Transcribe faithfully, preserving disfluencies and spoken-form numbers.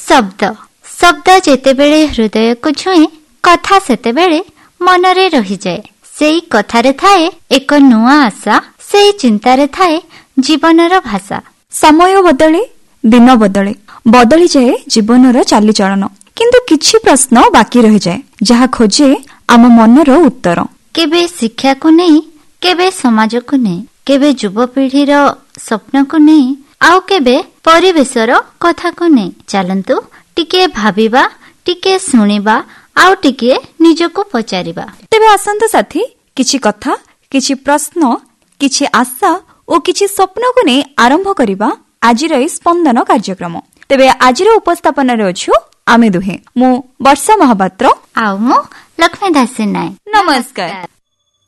शब्द शब्द जेतेबेले हृदय को छुए कथा सेतेबेले मनरे रही जाए। सेई कथारे थाए एक नुआ आशा, सेई चिंतारे थाए जीवनर भाषा। समय बदले दिन बदले बदली जाए जीवनर चालीचलन, किंतु किछि प्रश्न बाकी रही जाए जहा खोजे आम मनर उत्तर। केबे शिक्षा को नहीं, केबे समाज को नहीं, केबे युवपीढ़ीर स्वप्न को नहीं, आउ केबे परिवेशर कथा को नहीं। चलंतु टिके भाबिबा, टिके सुनिबा, आउ टिके निजको पचारिबा। तेबे आसंत साथी किछि कथा, किछि प्रश्न, किछि आशा और किछि स्वप्न को नहीं आरंभ करिबा आजिर ए स्पंदन कार्यक्रम। तेबे आजिर उपस्थापन रे अछु आमे दुहे, मु वर्षा महापात्र आउ मु लक्ष्मी दासी नाय। नमस्कार।